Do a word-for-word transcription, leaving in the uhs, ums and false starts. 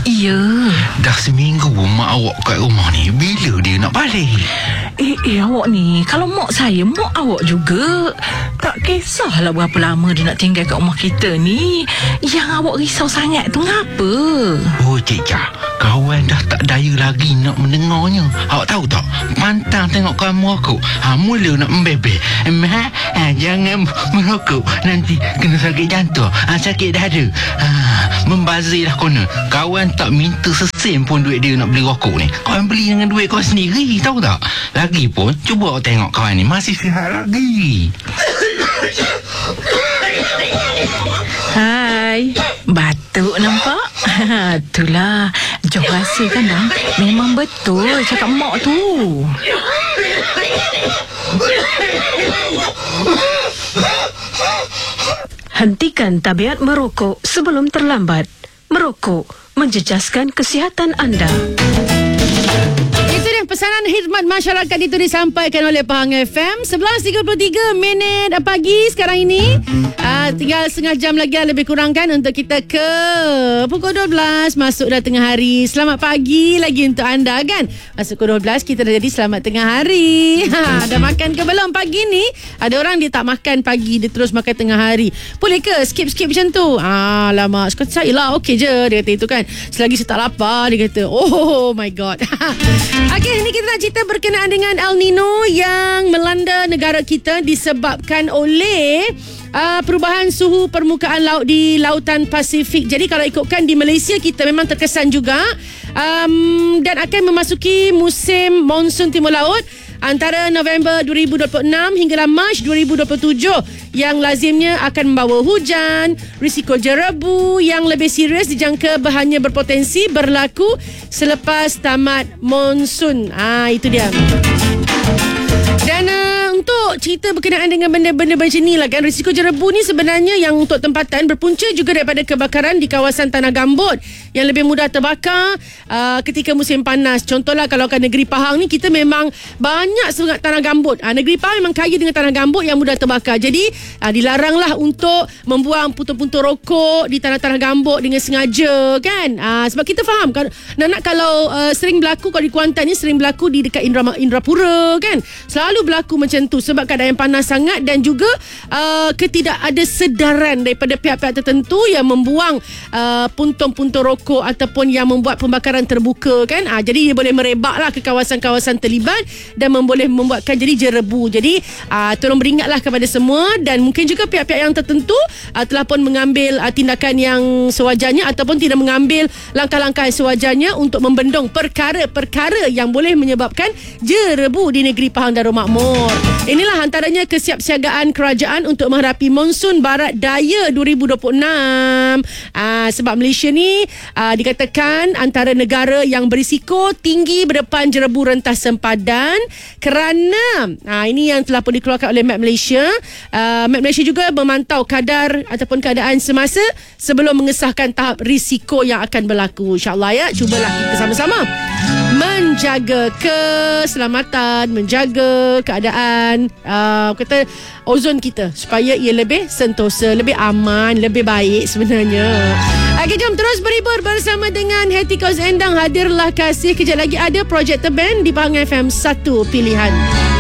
Ya. Dah seminggu mak awak kat rumah ni. Bila dia nak balik? Eh, eh awak ni, kalau mak saya, mak awak juga. Tak kisahlah berapa lama dia nak tinggal kat rumah kita ni. Yang awak risau sangat tu ngapa? Oh, Cik Jah, kawan dah tak daya lagi nak mendengarnya. Awak tahu tak? Pantang tengok kamu aku. Ha, mula nak membebel. Mak, ha, jangan merokok. Nanti kena sakit jantung. Ha, sakit dada. Ha, membazir dah kena. Kawan tak minta sesen pun duit dia nak beli rokok ni. Kawan beli dengan duit kau sendiri, tahu tak? Lagipun, cuba awak tengok kawan ni. Masih sihat lagi. Hai, batuk nampak? Itulah, Joh rasa kan dah. Memang betul cakap mak tu. Hentikan tabiat merokok sebelum terlambat. Merokok menjejaskan kesihatan anda. Itu dia pesanan khidmat masyarakat itu disampaikan oleh Pahang F M. sebelas tiga puluh tiga minit pagi sekarang ini. Uh, tinggal setengah jam lagi lebih kurang kan untuk kita ke pukul dua belas masuk dah tengah hari. Selamat pagi lagi untuk anda kan. Masuk ke dua belas kita dah jadi selamat tengah hari. Ha, dah makan ke belum pagi ni? Ada orang dia tak makan pagi, dia terus makan tengah hari. Boleh ke skip-skip macam tu? Ah, lama. Kata saya lah okey je, dia kata itu kan. Selagi saya tak lapar, dia kata. Oh my god. Okey, ni kita nak cerita berkenaan dengan El Nino yang melanda negara kita disebabkan oleh uh, perubahan suhu permukaan laut di lautan Pasifik. Jadi kalau ikutkan di Malaysia kita memang terkesan juga um, dan akan memasuki musim monsun timur laut antara November dua ribu dua puluh enam hinggalah Mac dua ribu dua puluh tujuh yang lazimnya akan membawa hujan, risiko jerebu yang lebih serius dijangka hanya berpotensi berlaku selepas tamat monsun. Ah, itu dia. Dan uh, untuk cerita berkenaan dengan benda-benda macam ni lah kan, risiko jerebu ni sebenarnya yang untuk tempatan berpunca juga daripada kebakaran di kawasan tanah gambut yang lebih mudah terbakar uh, ketika musim panas. Contohlah kalau kat negeri Pahang ni kita memang banyak sangat tanah gambut. Uh, negeri Pahang memang kaya dengan tanah gambut yang mudah terbakar. Jadi uh, dilaranglah untuk membuang puntung-puntung rokok di tanah-tanah gambut dengan sengaja kan. Uh, sebab kita faham kan, nak-nak kalau uh, sering berlaku kalau di Kuantan ni sering berlaku di dekat Indra, Indrapura kan. Selalu berlaku macam tu sebab keadaan panas sangat dan juga uh, ketidak ada sedaran daripada pihak-pihak tertentu yang membuang uh, puntung-puntung rokok ataupun yang membuat pembakaran terbuka kan. Uh, jadi dia boleh merebaklah ke kawasan-kawasan terlibat dan boleh membuatkan jadi jerebu. Jadi uh, tolong beringatlah kepada semua dan mungkin juga pihak-pihak yang tertentu uh, telah pun mengambil uh, tindakan yang sewajarnya ataupun tidak mengambil langkah-langkah yang sewajarnya untuk membendung perkara-perkara yang boleh menyebabkan jerebu di negeri Pahang Darul Makmur. Inilah antaranya kesiapsiagaan kerajaan untuk menghadapi monsun barat daya dua ribu dua puluh enam. Aa, sebab Malaysia ni aa, dikatakan antara negara yang berisiko tinggi berdepan jerebu rentas sempadan kerana aa, ini yang telah pun dikeluarkan oleh Met Malaysia. Aa, Met Malaysia juga memantau kadar ataupun keadaan semasa sebelum mengesahkan tahap risiko yang akan berlaku. InsyaAllah ya, cubalah kita sama-sama menjaga keselamatan, menjaga keadaan uh, kata ozon kita supaya ia lebih sentosa, lebih aman, lebih baik sebenarnya. Okey, jom terus berhibur bersama dengan Hetty Koz Endang. Hadirlah kasih. Kejap lagi ada Project The Band di Pahang F M, satu pilihan.